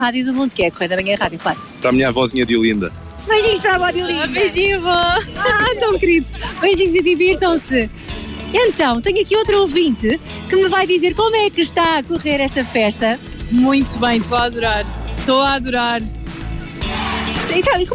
rádio do mundo, que é a Correio da Manhã Rádio, claro. Para a minha avózinha de Olinda. Beijinhos para a avó de Olinda. Beijinho, avó. Tão queridos. Beijinhos e divirtam-se. Então, tenho aqui outro ouvinte que me vai dizer como é que está a correr esta festa. Muito bem, estou a adorar. Então,